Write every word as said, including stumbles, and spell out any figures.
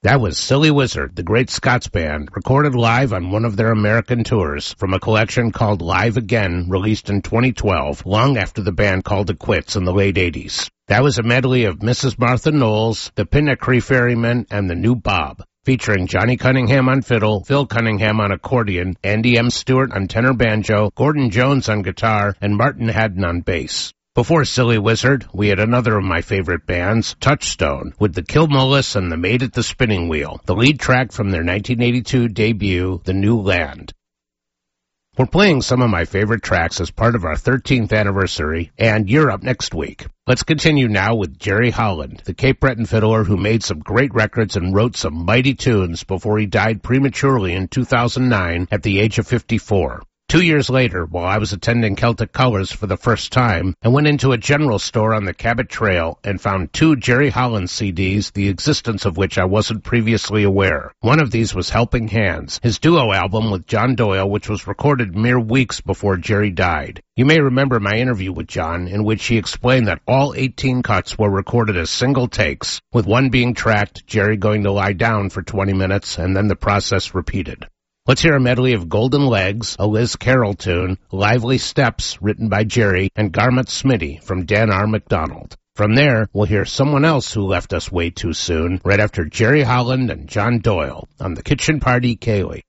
That was Silly Wizard, the Great Scots Band, recorded live on one of their American tours from a collection called Live Again, released in twenty twelve, long after the band called it quits in the late eighties. That was a medley of Missus Martha Knowles, the Pinacree Ferrymen, and the New Bob, featuring Johnny Cunningham on fiddle, Phil Cunningham on accordion, Andy M. Stewart on tenor banjo, Gordon Jones on guitar, and Martin Haddon on bass. Before Silly Wizard, we had another of my favorite bands, Touchstone, with the Kilmullis and the Maid at the Spinning Wheel, the lead track from their nineteen eighty-two debut, The New Land. We're playing some of my favorite tracks as part of our thirteenth anniversary, and you're up next week. Let's continue now with Jerry Holland, the Cape Breton fiddler who made some great records and wrote some mighty tunes before he died prematurely in two thousand nine at the age of fifty-four. Two years later, while I was attending Celtic Colors for the first time, I went into a general store on the Cabot Trail and found two Jerry Holland C Ds, the existence of which I wasn't previously aware. One of these was Helping Hands, his duo album with John Doyle, which was recorded mere weeks before Jerry died. You may remember my interview with John, in which he explained that all eighteen cuts were recorded as single takes, with one being tracked, Jerry going to lie down for twenty minutes, and then the process repeated. Let's hear a medley of Golden Legs, a Liz Carroll tune, Lively Steps, written by Jerry, and Garment Smitty from Dan R. McDonald. From there, we'll hear someone else who left us way too soon, right after Jerry Holland and John Doyle on the Kitchen Party Ceilidh.